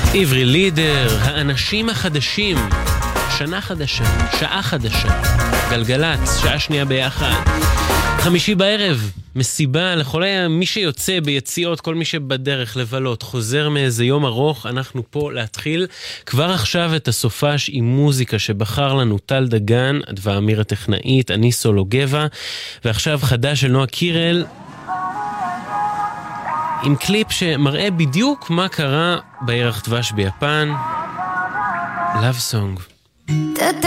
עברי לידר, האנשים החדשים, שנה חדשה, שעה חדשה, גלגלץ, שעה שנייה ביחד. חמישי בערב, מסיבה לכל מי שיוצא ביציאות, כל מי שבדרך לבלות, חוזר מאיזה יום ארוך, אנחנו פה להתחיל כבר עכשיו את הסופש עם מוזיקה שבחר לנו טל דגן, אדווה אמיר הטכנאית, אני סולו גבע, ועכשיו חדש של נועה קירל, עם קליפ שמראה בדיוק מה קרה בירח דבש ביפן, Love Song.